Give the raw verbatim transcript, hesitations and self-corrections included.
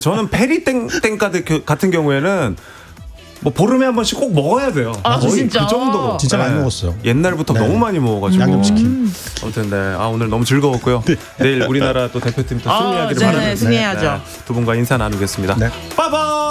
저는 페리 땡 땡까드 같은 경우에는 뭐 보름에 한 번씩 꼭 먹어야 돼요. 아, 거의 진짜? 그 정도. 진짜 네. 많이 먹었어요. 옛날부터 네. 너무 많이 먹어가지고. 양념치킨. 음. 아무튼 네, 아 오늘 너무 즐거웠고요. 네. 내일 우리나라 또 대표팀 또 아, 승리하기를 네, 바라면서 승리해야죠. 네, 두 분과 인사 나누겠습니다. 네. 빠바.